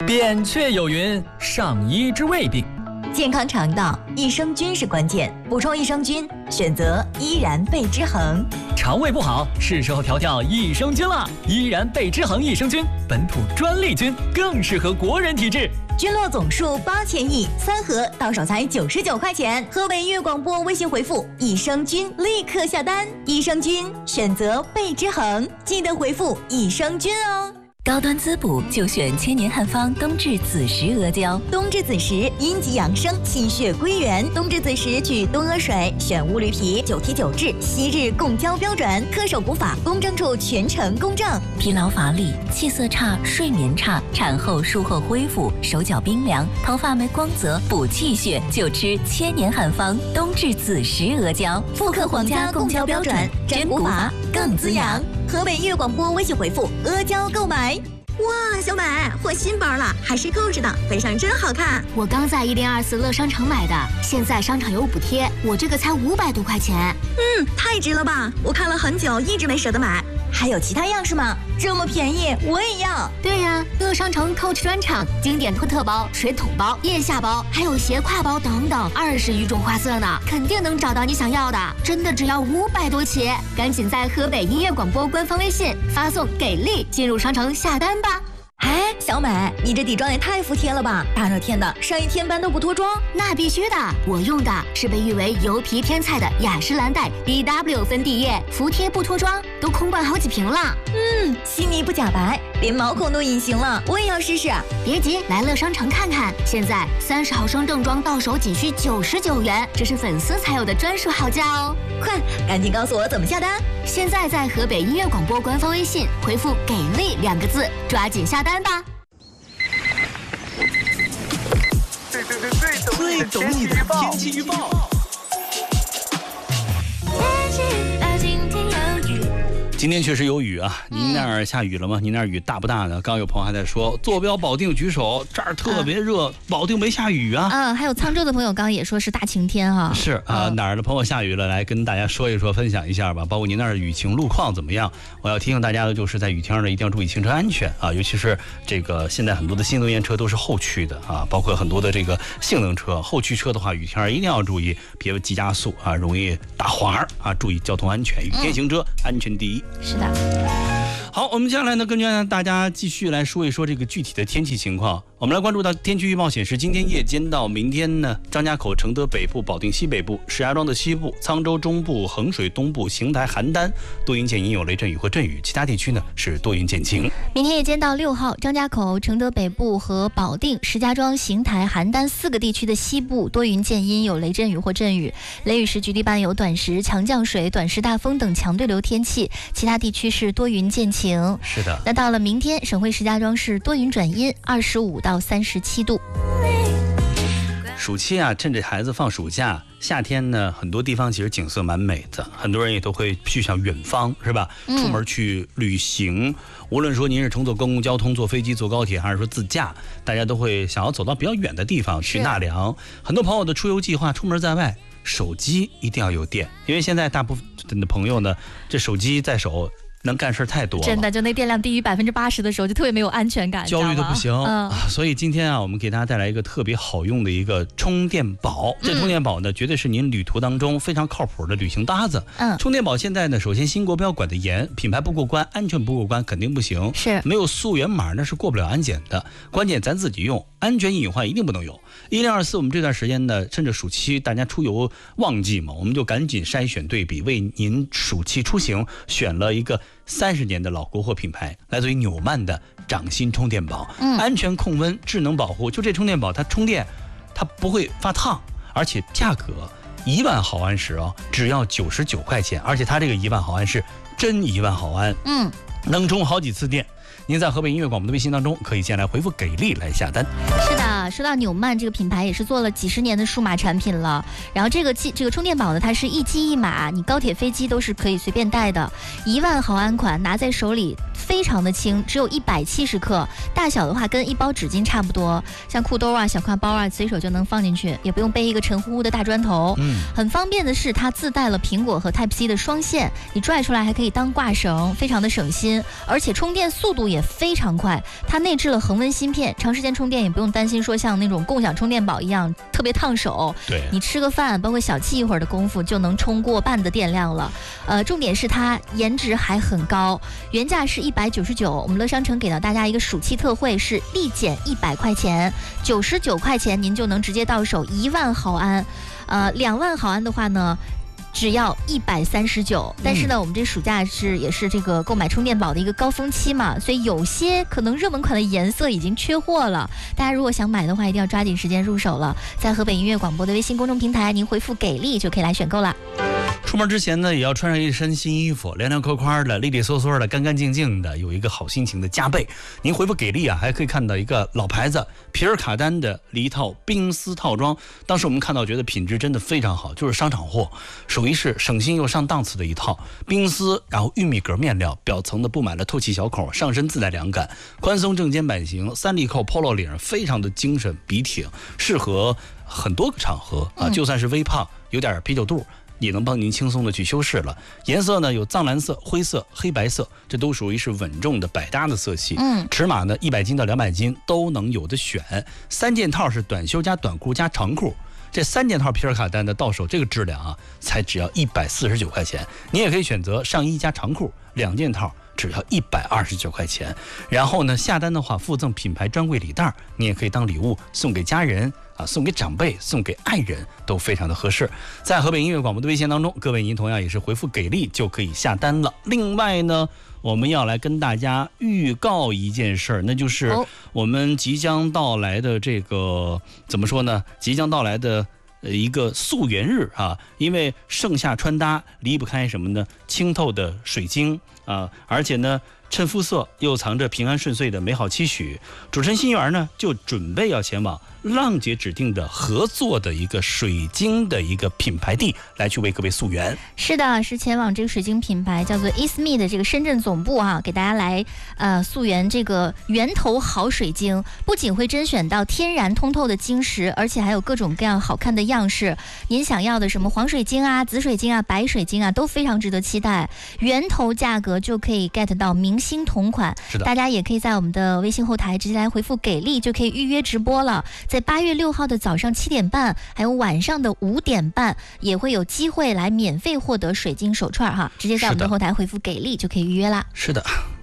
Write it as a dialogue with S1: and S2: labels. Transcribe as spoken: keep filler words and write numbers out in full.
S1: 扁鹊有云：上医治未病。
S2: 健康肠道，益生菌是关键，补充益生菌，选择依然贝之恒。
S1: 肠胃不好，是时候调调益生菌了。依然贝之恒益生菌，本土专利菌，更适合国人体质。
S2: 菌落总数八千亿，三盒到手才九十九块钱。河北音乐广播微信回复益生菌，立刻下单。益生菌选择贝之恒，记得回复益生菌哦。
S3: 高端滋补就选千年汉方冬至子时阿胶。
S2: 冬至子时阴极养生，气血归元。冬至子时取冬阿水，选乌驴皮，九提九质，昔日供胶标准，恪守古法，公证处全程公证。
S3: 疲劳乏力、气色差、睡眠差，产后术后恢复，手脚冰凉，头发没光泽，补气血就吃千年汉方冬至子时阿胶，
S2: 复刻皇家供胶标准，真古法更滋养。河北音乐广播微信回复阿胶购买。哇，小买换新包了，还是购置的，背上真好看。
S4: 我刚在一零二四乐商城买的，现在商场有补贴，我这个才五百多块钱。
S2: 嗯，太值了吧！我看了很久，一直没舍得买。还有其他样式吗？这么便宜，我也要。
S4: 对呀，乐商城 Coach 专场，经典托特包、水桶包、腋下包，还有斜挎包等等，二十余种花色呢，肯定能找到你想要的。真的只要五百多起，赶紧在河北音乐广播官方微信发送“给力”进入商城下单吧。
S2: 哎，小美，你这底妆也太服帖了吧！大热天的，上一天班都不脱妆？
S4: 那必须的，我用的是被誉为油皮天菜的雅诗兰黛 B W 粉底液，服帖不脱妆，都空罐好几瓶了。
S2: 嗯，细腻不假白，连毛孔都隐形了，我也要试试。
S4: 别急，来乐商城看看，现在三十毫升正装到手仅需九十九元，这是粉丝才有的专属好价哦！
S2: 快，赶紧告诉我怎么下单。
S4: 现在在河北音乐广播官方微信回复“给力”两个字，抓紧下单吧。
S5: 最最最最懂你的天气预报。
S6: 今天确实有雨啊，您那儿下雨了吗？您那儿雨大不大呢？刚刚有朋友还在说，坐标保定举手，这儿特别热，保定没下雨啊。
S7: 嗯，还有沧州的朋友刚刚也说是大晴天哈。
S6: 是啊，哪儿的朋友下雨了？来跟大家说一说，分享一下吧。包括您那儿的雨情路况怎么样？我要提醒大家的就是，在雨天呢，一定要注意行车安全啊，尤其是这个现在很多的新能源车都是后驱的啊，包括很多的这个性能车，后驱车的话，雨天一定要注意，别急加速啊，容易打滑啊，注意交通安全。雨天行车，嗯、安全第一。
S7: 是的。
S6: 好，我们接下来呢，跟着大家继续来说一说这个具体的天气情况。我们来关注到天气预报显示，今天夜间到明天呢，张家口、承德北部、保定西北部、石家庄的西部、沧州中部、衡水东部、邢台、邯郸多云见阴，有雷阵雨或阵雨，其他地区呢是多云见晴。
S7: 明天夜间到六号，张家口、承德北部和保定、石家庄、邢台、邯郸四个地区的西部多云见阴，有雷阵雨或阵雨，雷雨时局地伴有短时强降水、短时大风等强对流天气，其他地区是多云见晴。
S6: 是的。
S7: 那到了明天，省会石家庄是多云转阴，二十五到三十七度。
S6: 暑期啊，趁着孩子放暑假，夏天呢，很多地方其实景色蛮美的，很多人也都会去向远方，是吧？
S7: 嗯、
S6: 出门去旅行，无论说您是乘坐公共交通、坐飞机、坐高铁，还是说自驾，大家都会想要走到比较远的地方去纳凉。很多朋友的出游计划，出门在外，手机一定要有电，因为现在大部分的朋友呢，这手机在手。能干事太多了，
S7: 真的，就那电量低于百分之八十的时候，就特别没有安全感，
S6: 焦虑的不行、
S7: 嗯
S6: 啊。所以今天啊，我们给大家带来一个特别好用的一个充电宝。这充电宝呢，绝对是您旅途当中非常靠谱的旅行搭子。
S7: 嗯，
S6: 充电宝现在呢，首先新国标管得严，品牌不过关，安全不过关，肯定不行。
S7: 是
S6: 没有溯源码那是过不了安检的。关键咱自己用，安全隐患一定不能有。一零二四，我们这段时间呢，趁着暑期大家出游旺季嘛，我们就赶紧筛选对比，为您暑期出行选了一个三十年的老国货品牌，来自于纽曼的掌心充电宝，
S7: 嗯，
S6: 安全控温，智能保护。就这充电宝，它充电它不会发烫，而且价格一万毫安时哦，只要九十九块钱，而且它这个一万毫安是真一万毫安，
S7: 嗯，
S6: 能充好几次电。您在河北音乐广播的微信当中可以先来回复给力来下单。
S7: 是的， 的。说到纽曼这个品牌，也是做了几十年的数码产品了。然后这个机这个充电宝呢，它是一机一码，你高铁、飞机都是可以随便带的。一万毫安款，拿在手里非常的轻，只有一百七十克，大小的话跟一包纸巾差不多。像裤兜啊、小挎包啊，随手就能放进去，也不用背一个沉乎乎的大砖头。嗯，很方便的是，它自带了苹果和 Type C 的双线，你拽出来还可以当挂绳，非常的省心，而且充电速度也非常快。它内置了恒温芯片，长时间充电也不用担心说像那种共享充电宝一样特别烫手。
S6: 对，
S7: 你吃个饭，包括小憩一会儿的功夫就能充过半的电量了。呃，重点是它颜值还很高，原价是一百九十九，我们乐商城给到大家一个暑期特惠，是立减一百块钱，九十九块钱您就能直接到手一万毫安。呃，两万毫安的话呢，只要一百三十九。但是呢，我们这暑假是也是这个购买充电宝的一个高峰期嘛，所以有些可能热门款的颜色已经缺货了。大家如果想买的话，一定要抓紧时间入手了。在河北音乐广播的微信公众平台，您回复给力就可以来选购了。
S6: 出门之前呢，也要穿上一身新衣服，凉凉快快的，利利索索的，干干净净的，有一个好心情的加倍。您回复给力啊，还可以看到一个老牌子皮尔卡丹的一套冰丝套装。当时我们看到觉得品质真的非常好，就是商场货，属于是省心又上档次的一套冰丝，然后玉米格面料，表层的布满了透气小孔，上身自带凉感，宽松正肩版型，三粒扣 polo 领，非常的精神笔挺，适合很多个场合啊，就算是微胖有点啤酒肚也能帮您轻松的去修饰了。颜色呢有藏蓝色、灰色、黑白色，这都属于是稳重的百搭的色系。嗯，尺码呢一百斤到两百斤都能有的选。三件套是短袖加短裤加长裤，这三件套皮尔卡丹的到手这个质量啊，才只要一百四十九块钱。你也可以选择上衣加长裤两件套，只要一百二十九块钱。然后呢，下单的话附赠品牌专柜礼袋，你也可以当礼物送给家人啊，送给长辈，送给爱人，都非常的合适。在河北音乐广播的微信当中，各位您同样也是回复给力就可以下单了。另外呢，我们要来跟大家预告一件事儿，那就是我们即将到来的这个怎么说呢？即将到来的一个溯源日啊，因为盛夏穿搭离不开什么呢？清透的水晶啊，而且呢，衬肤色又藏着平安顺遂的美好期许。主持人心源呢，就准备要前往浪姐指定的合作的一个水晶的一个品牌地，来去为各位溯源。
S7: 是的，是前往这个水晶品牌叫做 Isme 的这个深圳总部啊，给大家来呃溯源这个源头好水晶。不仅会甄选到天然通透的晶石，而且还有各种各样好看的样式。您想要的什么黄水晶啊、紫水晶啊、白水晶啊，都非常值得期待。源头价格就可以 get 到明星同款。
S6: 是的，
S7: 大家也可以在我们的微信后台直接来回复给力，就可以预约直播了。在八月六号的早上七点半，还有晚上的五点半，也会有机会来免费获得水晶手串哈，直接在我们的后台回复给力就可以预约啦。
S6: 是的。